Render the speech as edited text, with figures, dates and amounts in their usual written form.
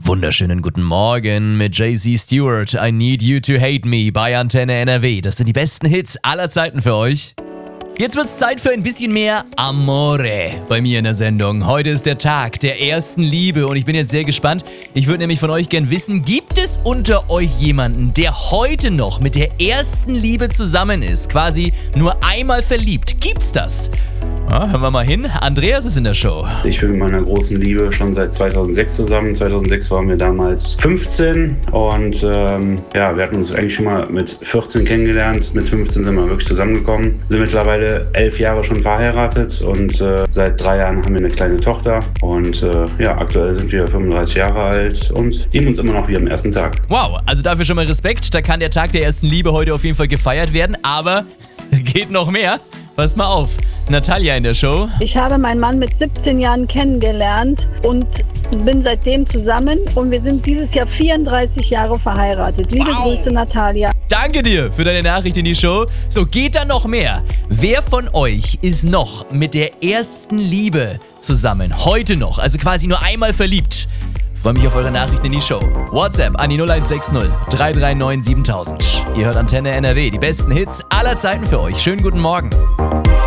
Wunderschönen guten Morgen mit JC Stewart. I Need You to Hate Me bei Antenne NRW. Das sind die besten Hits aller Zeiten für euch. Jetzt wird's Zeit für ein bisschen mehr Amore bei mir in der Sendung. Heute ist der Tag der ersten Liebe und ich bin jetzt sehr gespannt. Ich würde nämlich von euch gern wissen, gibt es unter euch jemanden, der heute noch mit der ersten Liebe zusammen ist? Quasi nur einmal verliebt. Gibt's das? Ja, hören wir mal hin. Andreas ist in der Show. Ich bin mit meiner großen Liebe schon seit 2006 zusammen. 2006 waren wir damals 15 und wir hatten uns eigentlich schon mal mit 14 kennengelernt. Mit 15 sind wir wirklich zusammengekommen. Sind mittlerweile 11 Jahre schon verheiratet und seit 3 Jahren haben wir eine kleine Tochter. Und aktuell sind wir 35 Jahre alt und lieben uns immer noch wie am ersten Tag. Wow, also dafür schon mal Respekt. Da kann der Tag der ersten Liebe heute auf jeden Fall gefeiert werden. Aber geht noch mehr. Pass mal auf. Natalia in der Show. Ich habe meinen Mann mit 17 Jahren kennengelernt und bin seitdem zusammen und wir sind dieses Jahr 34 Jahre verheiratet. Liebe Grüße, Natalia. Danke dir für deine Nachricht in die Show. So, geht da noch mehr? Wer von euch ist noch mit der ersten Liebe zusammen? Heute noch, also quasi nur einmal verliebt. Freue mich auf eure Nachrichten in die Show. WhatsApp an die 0160 339 7000. Ihr hört Antenne NRW, die besten Hits aller Zeiten für euch. Schönen guten Morgen.